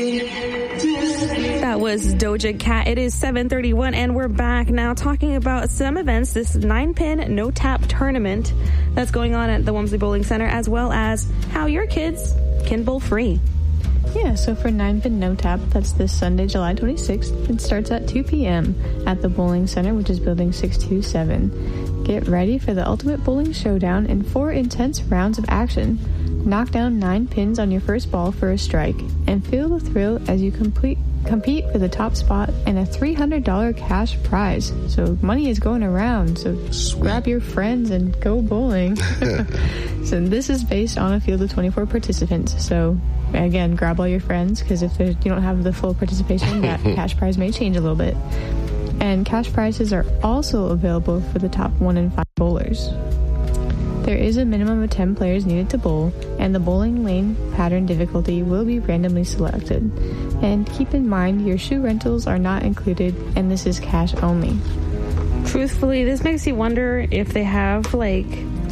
That was Doja Cat. It is 7:31 and we're back now talking about some events. This 9-pin no-tap tournament that's going on at the Walmsley Bowling Center, as well as how your kids can bowl free. Yeah, so for 9-pin no-tap, that's this Sunday, July 26th. It starts at 2 p.m. at the Bowling Center, which is building 627. Get ready for the ultimate bowling showdown in 4 intense rounds of action. Knock down 9 pins on your first ball for a strike, and feel the thrill as you compete for the top spot and a $300 cash prize. So money is going around, so grab your friends and go bowling. So this is based on a field of 24 participants. So again, grab all your friends, because if you don't have the full participation, that cash prize may change a little bit. And cash prizes are also available for the top 1 and 5 bowlers. There is a minimum of 10 players needed to bowl, and the bowling lane pattern difficulty will be randomly selected. And keep in mind, your shoe rentals are not included, and this is cash only. Truthfully, this makes you wonder if they have, like,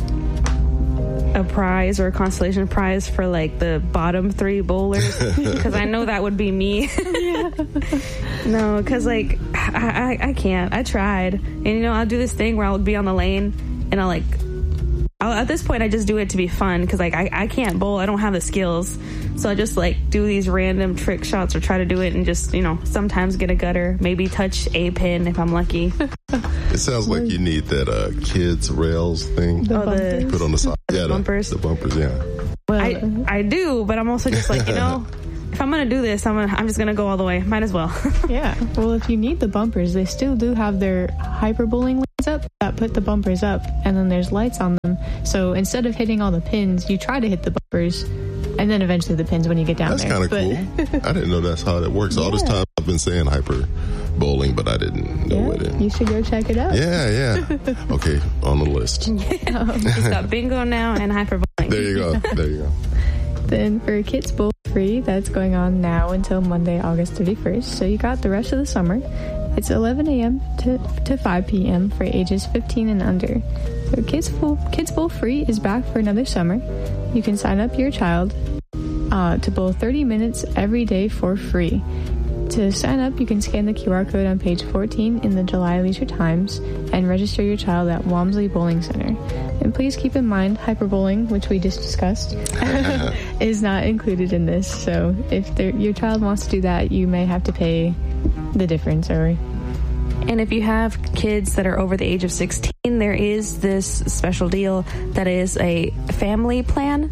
a prize or a consolation prize for, like, the bottom 3 bowlers, because I know that would be me. Yeah. No, because, like, I can't. I tried. And, you know, I'll do this thing where I'll be on the lane, and at this point, I just do it to be fun, because, like, I can't bowl. I don't have the skills. So I just, like, do these random trick shots or try to do it and just, you know, sometimes get a gutter, maybe touch a pin if I'm lucky. It sounds like you need that kids rails thing. The put on the side. The bumpers. The bumpers, yeah. Well, I do, but I'm also just like, you know, if I'm going to do this, I'm just going to go all the way. Might as well. Yeah. Well, if you need the bumpers, they still do have their hyper bowling lanes up that put the bumpers up, and then there's lights on them. So instead of hitting all the pins, you try to hit the bumpers, and then eventually the pins when you get down there. That's kind of cool. I didn't know that's how that works. Yeah. All this time I've been saying hyper bowling, but I didn't know it. You should go check it out. Yeah. Okay, on the list. Just got bingo now and hyper bowling. There you go. Then for Kids Bowl Free, that's going on now until Monday, August 31st. So you got the rest of the summer. It's 11 a.m. to 5 p.m. for ages 15 and under. So Kids Bowl Free is back for another summer. You can sign up your child to bowl 30 minutes every day for free. To sign up, you can scan the QR code on page 14 in the July Leisure Times and register your child at Walmsley Bowling Center. And please keep in mind, hyperbowling, which we just discussed, is not included in this. So if your child wants to do that, you may have to pay the difference. And if you have kids that are over the age of 16, there is this special deal that is a family plan.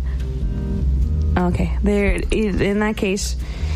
Okay, there in that case.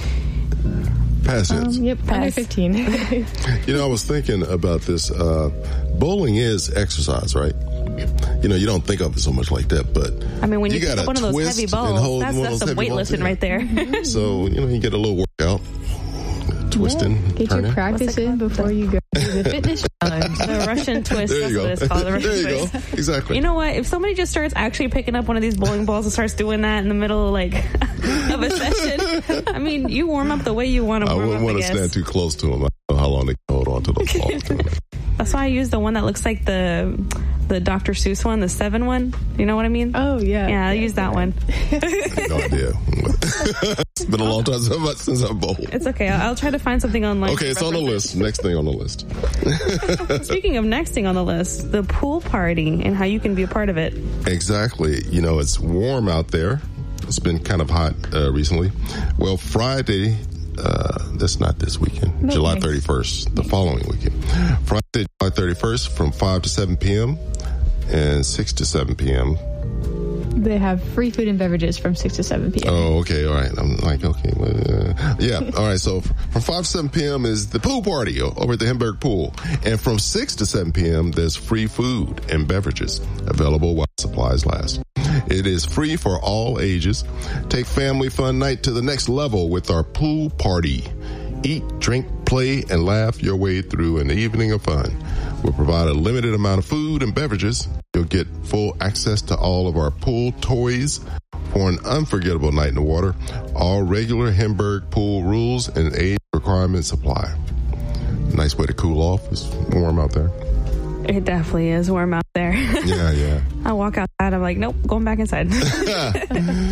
Pass it. Yep, under 15. You know, I was thinking about this. Bowling is exercise, right? You know, you don't think of it so much like that, but I mean, when you pick up one of those heavy balls, that's some weightlifting right there. So, you know, you get a little workout, twisting, get turning. Your practice in before you go to the fitness challenge. The Russian twist. There you go. That's what it's called. The Russian there you twist. go. Exactly. You know what? If somebody just starts actually picking up one of these bowling balls and starts doing that in the middle of, like, of a session, I mean, you warm up the way you want to warm up, I wouldn't want to stand too close to them. I don't know how long they can hold on to those balls. That's why I use the one that looks like the Dr. Seuss one, the 7 one. You know what I mean? Oh, yeah. Yeah, I use that one. No idea. It's been a long time since I bowled. It's okay. I'll try to find something online. Okay, it's on the list. Next thing on the list. Speaking of next thing on the list, the pool party and how you can be a part of it. Exactly. You know, it's warm out there. It's been kind of hot recently. Well, Friday... that's not this weekend. No, July 31st, the following weekend. Friday, July 31st from 5 to 7 p.m. and 6 to 7 p.m. They have free food and beverages from 6 to 7 p.m. Oh, okay. All right. I'm like, okay. Yeah. All right. So from 5 to 7 p.m. is the pool party over at the Hemberg Pool. And from 6 to 7 p.m., there's free food and beverages available while supplies last. It is free for all ages. Take family fun night to the next level with our pool party. Eat, drink, play, and laugh your way through an evening of fun. We'll provide a limited amount of food and beverages. You'll get full access to all of our pool toys for an unforgettable night in the water. All regular Hemberg pool rules and age requirements apply. Nice way to cool off. It's warm out there. It definitely is warm out there. Yeah. I walk outside, I'm like, nope, going back inside.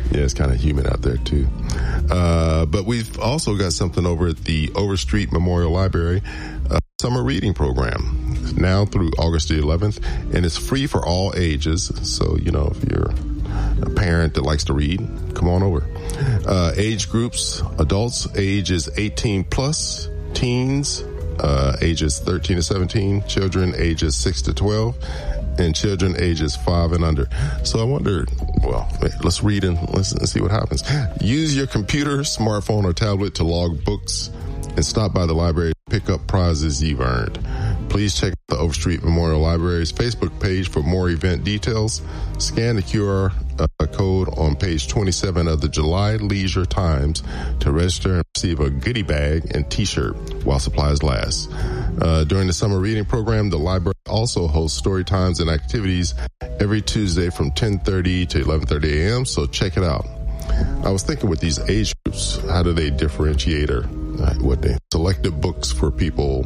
Yeah, it's kind of humid out there too. But we've also got something over at the Overstreet Memorial Library, summer reading program, now through August the 11th, and it's free for all ages. So, if you're a parent that likes to read, come on over. Age groups: adults ages 18 plus, teens ages 13 to 17, children ages 6 to 12, and children ages 5 and under. So I wonder, let's read and listen and see what happens. Use your computer, smartphone, or tablet to log books and stop by the library to pick up prizes you've earned. Please check out the Overstreet Memorial Library's Facebook page for more event details. Scan the QR code on page 27 of the July Leisure Times to register and receive a goodie bag and t-shirt while supplies last. During the summer reading program, the library also hosts story times and activities every Tuesday from 10:30 to 11:30 a.m., so check it out. I was thinking with these age groups, how do they differentiate or what they selected books for people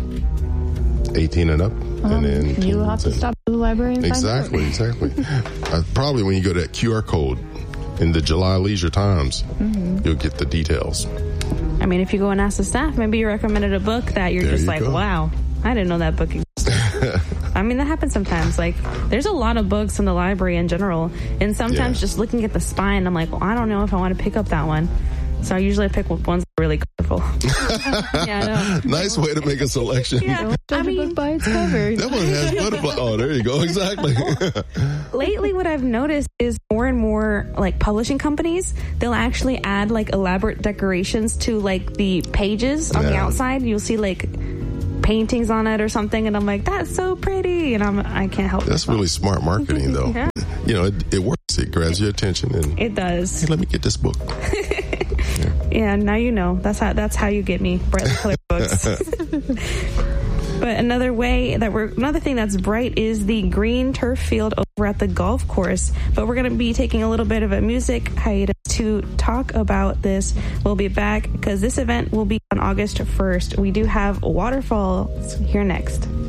18 and up, and then you'll have to stop at the library and find out. Exactly. Probably when you go to that QR code in the July Leisure Times, you'll get the details. I mean, if you go and ask the staff, maybe you recommended a book that you're just like, wow, I didn't know that book existed. I mean, that happens sometimes. Like, there's a lot of books in the library in general, and sometimes just looking at the spine, I'm like, well, I don't know if I want to pick up that one. So I usually pick ones that are really colorful. Yeah, I know. Nice way to make a selection. Yeah, Judge a book by its cover. That one has butterfly. Oh, there you go. Exactly. Lately, what I've noticed is more and more like publishing companies, they'll actually add like elaborate decorations to like the pages on the outside. You'll see like paintings on it or something, and I'm like, that's so pretty, and I can't help it. That's really smart marketing, though. Yeah. It works. It grabs your attention, and it does. Hey, let me get this book. Yeah, now you know. That's how you get me brightly colored books. But another thing that's bright is the green turf field over at the golf course. But we're going to be taking a little bit of a music hiatus to talk about this. We'll be back because this event will be on August 1st. We do have waterfalls here next.